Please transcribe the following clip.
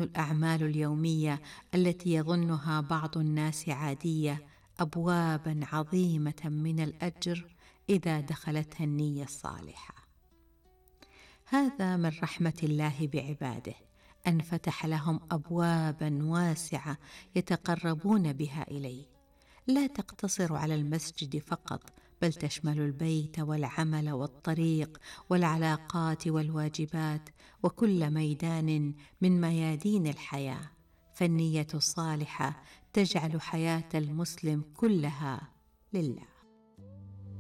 تكون الأعمال اليومية التي يظنها بعض الناس عادية أبواباً عظيمة من الأجر إذا دخلتها النية الصالحة. هذا من رحمة الله بعباده، أن فتح لهم أبواباً واسعة يتقربون بها إليه، لا تقتصر على المسجد فقط، بل تشمل البيت والعمل والطريق والعلاقات والواجبات وكل ميدان من ميادين الحياة. فالنية الصالحة تجعل حياة المسلم كلها لله.